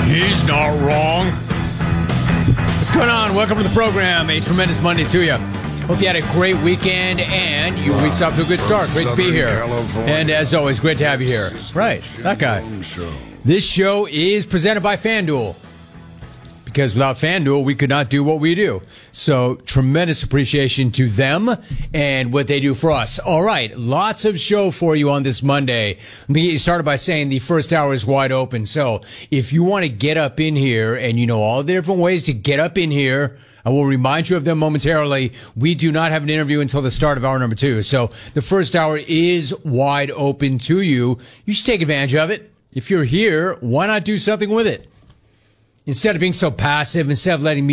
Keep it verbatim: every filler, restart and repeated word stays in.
He's not wrong. What's going on? Welcome to the program. A tremendous Monday to you. Hope you had a great weekend and your week's off to a good start. Great to be here. And as always, great to have you here. Right, that guy. This show is presented by FanDuel. Because without FanDuel, we could not do what we do. So, tremendous appreciation to them and what they do for us. All right, lots of show for you on this Monday. Let me get you started by saying the first hour is wide open. So, if you want to get up in here and you know all the different ways to get up in here, I will remind you of them momentarily. We do not have an interview until the start of hour number two. So, the first hour is wide open to you. You should take advantage of it. If you're here, why not do something with it? Instead of being so passive, instead of letting me